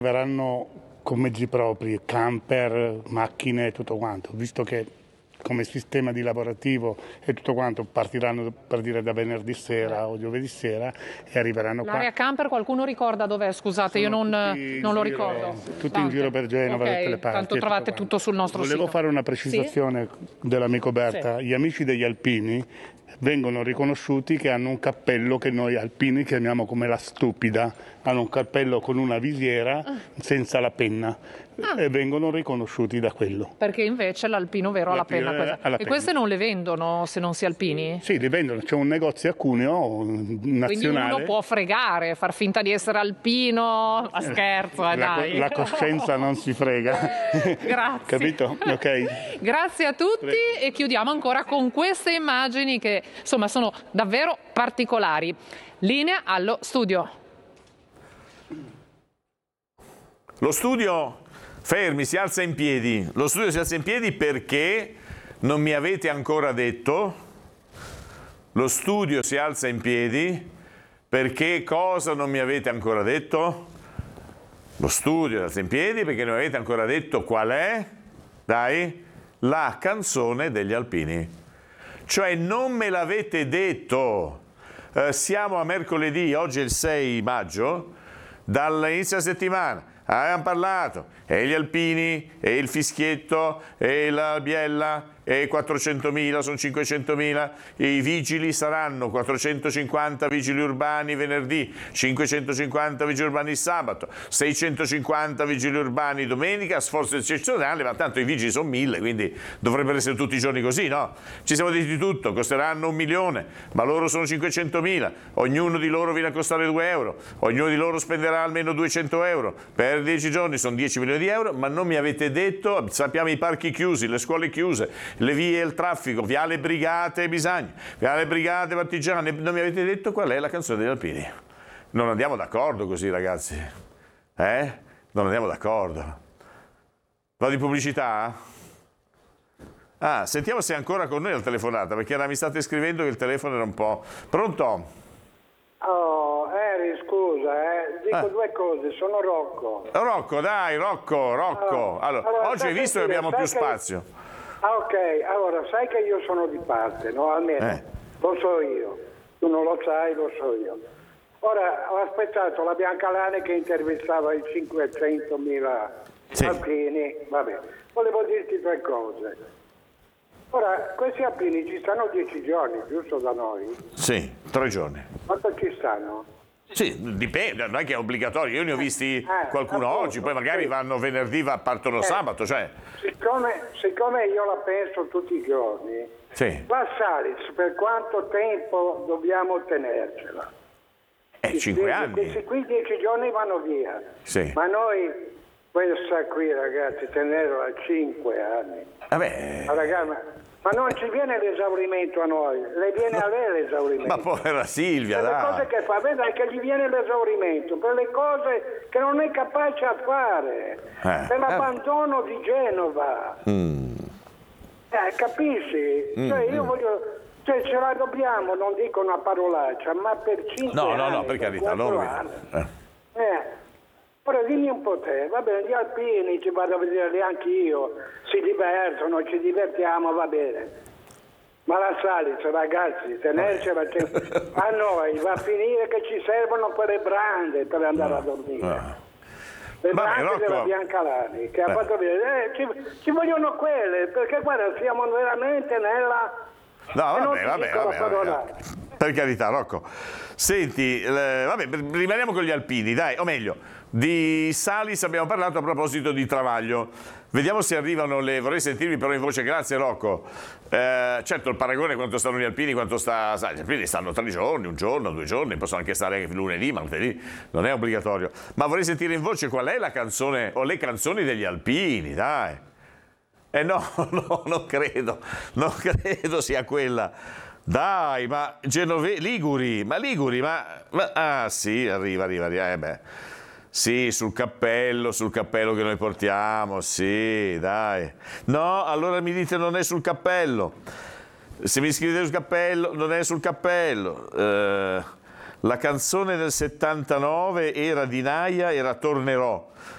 Verranno con mezzi propri, camper, macchine, tutto quanto, visto che come sistema di lavorativo e tutto quanto partiranno per dire da venerdì sera o giovedì sera e arriveranno qua. L'area camper qualcuno ricorda dov'è? Scusate, io non lo ricordo. Tutti in giro per Genova, da tutte le parti. Tanto trovate tutto sul nostro sito. Volevo fare una precisazione dell'amico Berta. Sì. Gli amici degli alpini vengono riconosciuti che hanno un cappello che noi alpini chiamiamo come la stupida, hanno un cappello con una visiera senza la penna e vengono riconosciuti da quello. Perché invece l'alpino vero ha la penna. E queste non le vendono se non si alpini? Sì, le vendono, c'è un negozio a Cuneo nazionale. Quindi uno può fregare, far finta di essere alpino, ma scherzo, dai. La coscienza non si frega. Grazie. Capito? Ok. Grazie a tutti. Prego. E chiudiamo ancora con queste immagini che insomma sono davvero particolari. Linea allo studio. Lo studio, fermi, si alza in piedi. Lo studio si alza in piedi perché non mi avete ancora detto. Lo studio si alza in piedi perché cosa non mi avete ancora detto? Lo studio si alza in piedi perché non avete ancora detto qual è, dai, la canzone degli alpini. Cioè non me l'avete detto. Siamo a mercoledì, oggi è il 6 maggio, dall'inizio della settimana. Abbiamo parlato, e gli alpini, e il fischietto, e la biella, e 400.000, sono 500.000, i vigili saranno 450 vigili urbani venerdì, 550 vigili urbani sabato, 650 vigili urbani domenica, sforzo eccezionale, ma tanto i vigili sono 1000, quindi dovrebbero essere tutti i giorni così, no? Ci siamo detti tutto, costeranno 1 milione, ma loro sono 500.000, ognuno di loro viene a costare 2 euro, ognuno di loro spenderà almeno 200 euro, per 10 giorni sono 10 milioni di euro, ma non mi avete detto, sappiamo i parchi chiusi, le scuole chiuse, le vie e il traffico, Viale Brigate e Bisagno, Viale Brigate Partigiane, non mi avete detto qual è la canzone degli alpini. Non andiamo d'accordo così, ragazzi. Non andiamo d'accordo. Vado di pubblicità? Ah, sentiamo se è ancora con noi la telefonata, perché mi state scrivendo che il telefono era un po'... Pronto? Oh, Eri, scusa, dico 2 cose, sono Rocco. Rocco, dai, Rocco. Allora, oggi hai visto che abbiamo più spazio. Ah, ok, allora, sai che io sono di parte, no? Almeno lo so io. Tu non lo sai, lo so io. Ora, ho aspettato la Biancalane che intervistava i 500.000 alpini, vabbè. Volevo dirti 3 cose. Ora, questi alpini ci stanno 10 giorni, giusto da noi? Sì, 3 giorni. Quanto ci stanno? Sì, dipende, non è che è obbligatorio. Io ne ho visti qualcuno appunto, oggi, poi magari vanno venerdì, partono sabato, cioè... Siccome io la penso tutti i giorni, la Salis per quanto tempo dobbiamo tenercela? 5 anni. Questi qui 10 giorni vanno via, sì. Ma noi, questa qui ragazzi, tenerla a 5 anni. Vabbè. Ma non ci viene l'esaurimento a noi, le viene a lei l'esaurimento. Ma povera Silvia, per dai. le cose che fa, vedi che gli viene l'esaurimento, per le cose che non è capace a fare, per l'abbandono di Genova. Capisci? Cioè io voglio... Cioè ce la dobbiamo, non dico una parolaccia, ma per 5 anni. No, per carità, Ora dimmi un po' te, va bene, gli alpini ci vado a vedere anche io, si divertono, ci divertiamo, va bene. Ma la Salis, ragazzi, tenercela a noi va a finire che ci servono quelle brande per andare a dormire. Le brande della Biancalani, che ha fatto vedere, ci vogliono quelle, perché guarda, siamo veramente nella... No, vabbè. Per carità, Rocco. Senti, rimaniamo con gli alpini, dai, o meglio, di Salis abbiamo parlato a proposito di Travaglio. Vediamo se arrivano vorrei sentirvi però in voce, grazie Rocco. Certo, il paragone quanto stanno gli alpini, quanto sta... Sai, gli alpini stanno 3 giorni, 1 giorno, 2 giorni, possono anche stare lunedì, martedì, non è obbligatorio. Ma vorrei sentire in voce qual è la canzone, o le canzoni degli alpini, dai. No, non credo sia quella. Dai, ma Liguri, ah sì, arriva, Sì, sul cappello che noi portiamo, sì, dai. No, allora mi dite non è sul cappello. Se mi scrivete sul cappello, non è sul cappello. La canzone del 79 era di Naia, era Tornerò.